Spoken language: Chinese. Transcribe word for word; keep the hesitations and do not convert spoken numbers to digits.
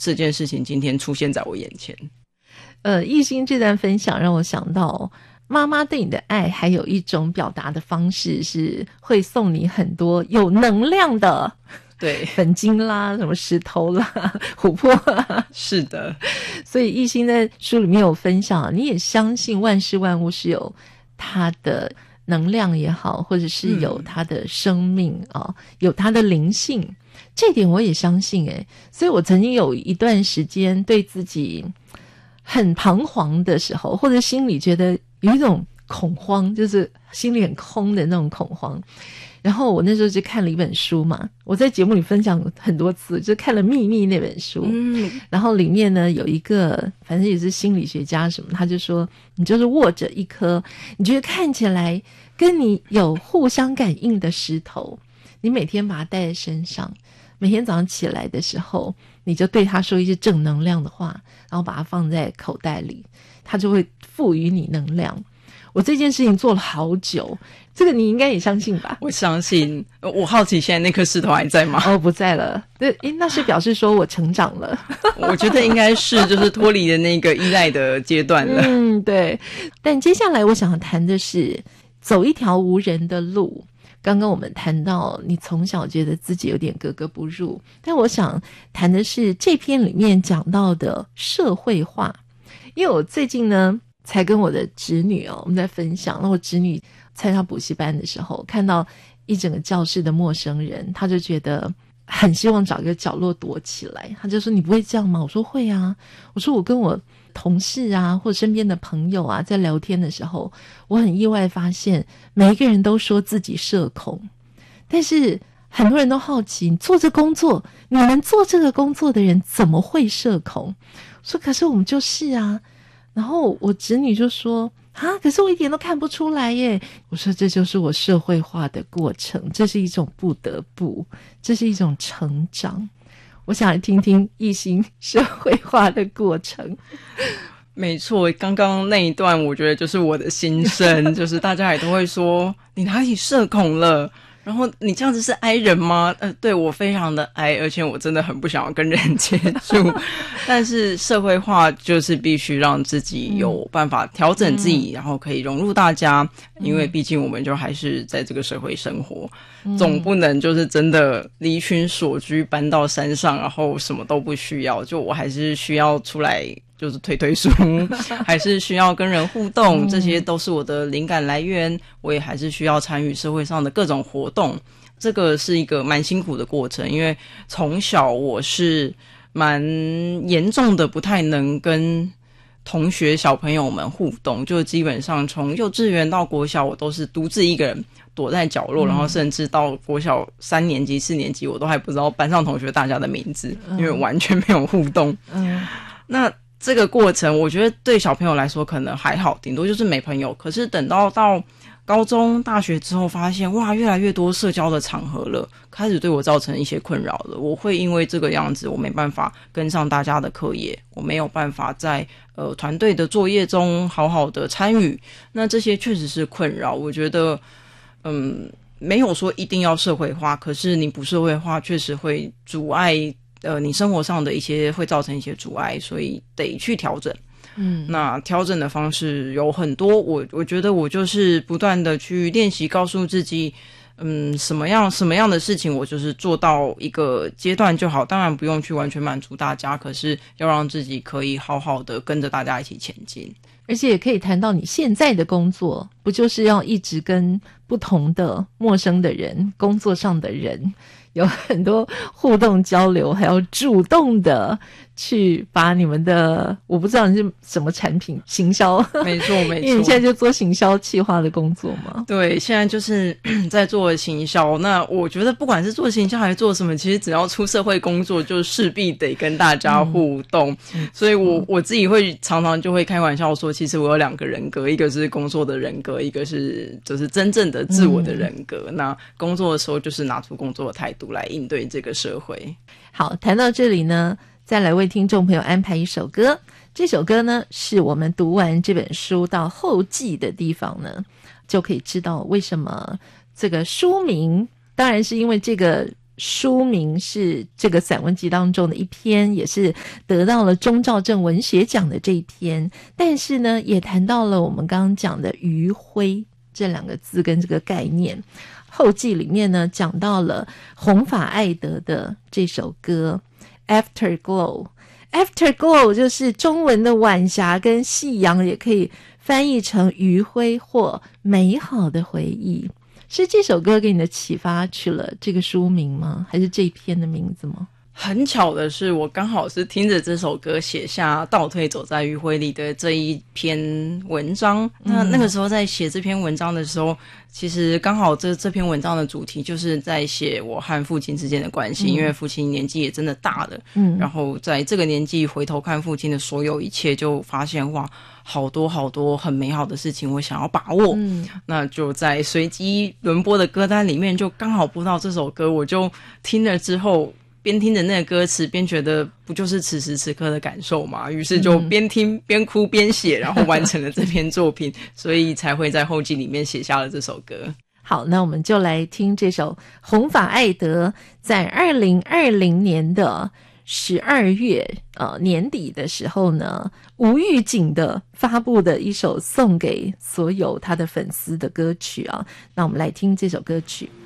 这件事情今天出现在我眼前。 呃，艺兴这段分享让我想到，妈妈对你的爱还有一种表达的方式是会送你很多有能量的， 对， 粉晶啦，什么石头啦，琥珀啦， 是的。 所以艺兴在书里面有分享，你也相信万事万物是有它的能量也好，或者是有它的生命啊、嗯哦，有它的灵性，这点我也相信诶。所以我曾经有一段时间对自己很彷徨的时候，或者心里觉得有一种恐慌，就是心里很空的那种恐慌。然后我那时候就看了一本书嘛，我在节目里分享很多次，就看了《秘密》那本书。嗯，然后里面呢有一个，反正也是心理学家什么，他就说，你就是握着一颗你觉得看起来跟你有互相感应的石头，你每天把它带在身上，每天早上起来的时候，你就对他说一些正能量的话，然后把它放在口袋里，它就会赋予你能量。我这件事情做了好久，这个你应该也相信吧？ 我相信。我好奇现在那颗石头还在吗？ 哦，不在了。对，诶，那是表示说我成长了。 我觉得应该是就是脱离了那个依赖的阶段了。 嗯，对。但接下来我想谈的是走一条无人的路。刚刚我们谈到你从小觉得自己有点格格不入，但我想谈的是这篇里面讲到的社会化。因为我最近呢才跟我的侄女哦，我们在分享，那我侄女参加补习班的时候，看到一整个教室的陌生人，她就觉得很希望找一个角落躲起来。她就说：“你不会这样吗？”我说：“会啊。”我说：“我跟我同事啊，或者身边的朋友啊，在聊天的时候，我很意外发现，每一个人都说自己社恐，但是很多人都好奇，你做这工作，你们做这个工作的人怎么会社恐？”我说：“可是我们就是啊。”然后我侄女就说：“啊，可是我一点都看不出来耶。”我说：“这就是我社会化的过程，这是一种不得不，这是一种成长。”我想来听听艺兴社会化的过程。 没错，刚刚那一段我觉得就是我的心声，就是大家也都会说你哪里社恐了，然后你这样子是 I 人吗？呃，对，我非常的 I， 而且我真的很不想要跟人接触。但是社会化就是必须让自己有办法调整自己，嗯、然后可以融入大家，嗯、因为毕竟我们就还是在这个社会生活，嗯、总不能就是真的离群索居，搬到山上，然后什么都不需要。就我还是需要出来。就是推推书，还是需要跟人互动，这些都是我的灵感来源。我也还是需要参与社会上的各种活动，这个是一个蛮辛苦的过程。因为从小我是蛮严重的，不太能跟同学小朋友们互动，就基本上从幼稚园到国小，我都是独自一个人躲在角落，嗯、然后甚至到国小三年级、四年级，我都还不知道班上同学大家的名字，嗯、因为完全没有互动。嗯，那这个过程我觉得对小朋友来说可能还好，顶多就是没朋友。可是等到到高中大学之后，发现哇越来越多社交的场合了，开始对我造成一些困扰了。我会因为这个样子，我没办法跟上大家的课业，我没有办法在呃团队的作业中好好的参与，那这些确实是困扰。我觉得嗯没有说一定要社会化，可是你不社会化确实会阻碍呃，你生活上的一些会造成一些阻碍，所以得去调整。嗯，那调整的方式有很多，我我觉得我就是不断的去练习，告诉自己，嗯，什么样什么样的事情我就是做到一个阶段就好，当然不用去完全满足大家，可是要让自己可以好好的跟着大家一起前进。 而且也可以谈到你现在的工作，不就是要一直跟不同的陌生的人，工作上的人有很多互动交流，还要主动的去把你们的，我不知道你是什么产品行销， 没错没错， 因为你现在就做行销企划的工作嘛。 对，现在就是在做行销。那我觉得不管是做行销还是做什么，其实只要出社会工作，就势必得跟大家互动。嗯、所以我我自己会常常就会开玩笑说，其实我有两个人格，一个是工作的人格，一个是就是真正的自我的人格。嗯、那工作的时候就是拿出工作的态度来应对这个社会。 好，谈到这里呢，再来为听众朋友安排一首歌。这首歌呢，是我们读完这本书到后记的地方呢，就可以知道为什么这个书名，当然是因为这个书名是这个散文集当中的一篇，也是得到了钟肇政文学奖的这一篇，但是呢也谈到了我们刚刚讲的余晖这两个字跟这个概念。后记里面呢讲到了弘法爱德的这首歌 Afterglow， Afterglow 就是中文的晚霞跟夕阳，也可以翻译成余晖或美好的回忆。是这首歌给你的启发取了这个书名吗？还是这一篇的名字吗？ 很巧的是，我刚好是听着这首歌写下倒退走在余晖里的这一篇文章。那那个时候在写这篇文章的时候，其实刚好这这篇文章的主题就是在写我和父亲之间的关系，嗯、因为父亲年纪也真的大了，嗯，然后在这个年纪回头看父亲的所有一切，就发现哇，好多好多很美好的事情我想要把握，嗯，那就在随机轮播的歌单里面就刚好播到这首歌，我就听了之后边听着那个歌词边觉得不就是此时此刻的感受嘛，于是就边听边哭边写，然后完成了这篇作品所以才会在后记里面写下了这首歌。 好，那我们就来听这首弘法爱德在二零二零年的十二月呃年底的时候呢，无预警的发布的一首送给所有他的粉丝的歌曲啊。那我们来听这首歌曲。